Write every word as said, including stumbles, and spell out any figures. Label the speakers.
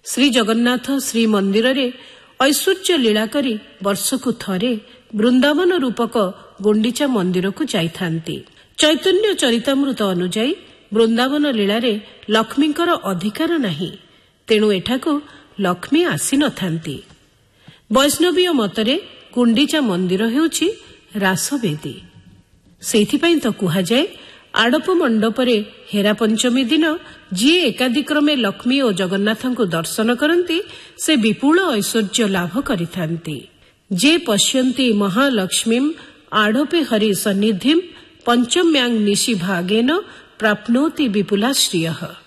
Speaker 1: ଶ୍ରୀ ଜଗନ୍ନାଥ ଶ୍ରୀମନ୍ଦିରରେ ଐଶ୍ୱର୍ଯ୍ୟ ଲୀଳା କରି ବର୍ଷକୁ ଥରେ ବୃନ୍ଦାବନ ରୂପକ ଗୁଣ୍ଡିଚା ମନ୍ଦିରକୁ ଯାଇଥାନ୍ତି। ଚୈତନ୍ୟ ଚରିତାମୃତ ଅନୁଯାୟୀ ବୃନ୍ଦାବନ ଲୀଳାରେ ଲକ୍ଷ୍ମୀଙ୍କର ଅଧିକାର ନାହିଁ, ତେଣୁ ଏଠାକୁ ଲକ୍ଷ୍ମୀ ଆସିନଥାନ୍ତି। ବୈଷ୍ଣବୀୟ ମତରେ ଗୁଣ୍ଡିଚା ମନ୍ଦିର ହେଉଛି ରାସବେଦୀ। ସେଇଥିପାଇଁ ତ କୁହାଯାଏ ଆଡ଼ପ ମଣ୍ଡପରେ ହେରା ପଞ୍ଚମୀ ଦିନ ଯିଏ ଏକାଦିକ୍ରମେ ଲକ୍ଷ୍ମୀ ଓ ଜଗନ୍ନାଥଙ୍କୁ ଦର୍ଶନ କରନ୍ତି ସେ ବିପୁଳ ଐଶ୍ୱର୍ଯ୍ୟ ଲାଭ କରିଥାନ୍ତି। ଯେ ପଶ୍ୟନ୍ତି ମହାଲକ୍ଷ୍ମୀମ୍ ଆଡ଼ପେ ହରି ସନ୍ନିଧିମ୍ ପଞ୍ଚମ୍ୟାଂ ନିଶି ଭାଗେନ ପ୍ରାପ୍ନୋତି ବିପୁଲାଶ୍ରିୟଃ।